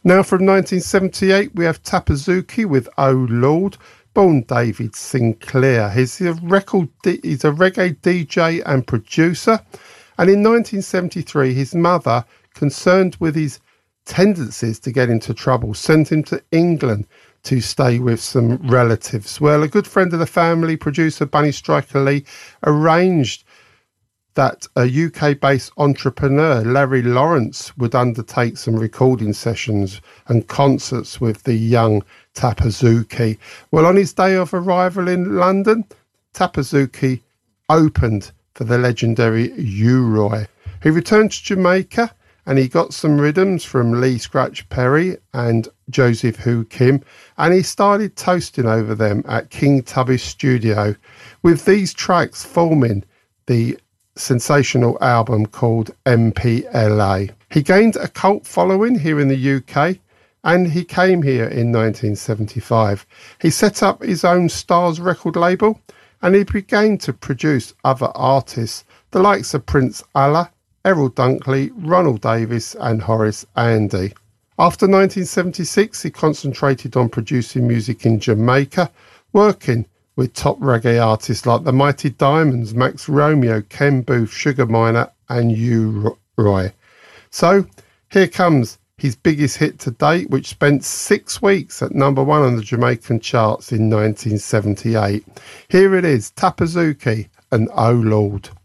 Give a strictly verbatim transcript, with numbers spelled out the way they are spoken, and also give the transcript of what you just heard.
Now from nineteen seventy-eight, we have Tapazuki with Oh Lord, born David Sinclair. He's a record, he's a reggae D J and producer. And in nineteen seventy-three, his mother, concerned with his tendencies to get into trouble, sent him to England to stay with some relatives. Well, a good friend of the family, producer Bunny Striker Lee, arranged that a U K-based entrepreneur, Larry Lawrence, would undertake some recording sessions and concerts with the young Tapazuki. Well, on his day of arrival in London, Tapazuki opened for the legendary U-Roy. He returned to Jamaica and he got some rhythms from Lee Scratch Perry and Joseph Hu Kim, and he started toasting over them at King Tubby's studio, with these tracks forming the sensational album called M P L A. He gained a cult following here in the U K, and he came here in nineteen seventy-five. He set up his own Stars record label, and he began to produce other artists, the likes of Prince Allah, Errol Dunkley, Ronald Davis and Horace Andy. After nineteen seventy-six, he concentrated on producing music in Jamaica, working with top reggae artists like the Mighty Diamonds, Max Romeo, Ken Booth, Sugar Minor and U-Roy. So here comes his biggest hit to date, which spent six weeks at number one on the Jamaican charts in nineteen seventy-eight. Here it is, Tapazuki and Oh Lord.